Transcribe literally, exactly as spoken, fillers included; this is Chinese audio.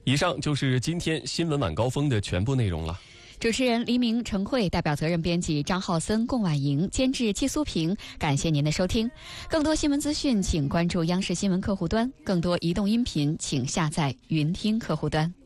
以上就是今天新闻晚高峰的全部内容了。 主持人黎明、陈慧，代表责任编辑张浩森、龚婉莹，监制季苏平。感谢您的收听。更多新闻资讯，请关注央视新闻客户端；更多移动音频，请下载云听客户端。